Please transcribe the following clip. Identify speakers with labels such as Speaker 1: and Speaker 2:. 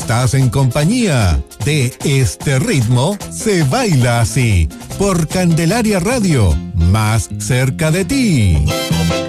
Speaker 1: Estás en compañía de Este Ritmo se baila así, por Candelaria Radio, más cerca de ti.